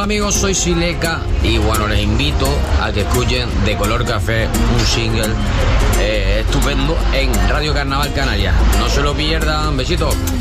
amigos, soy Sileca y bueno, les invito a que escuchen De Color Café, un single estupendo en Radio Carnaval Canarias. No se lo pierdan, besitos.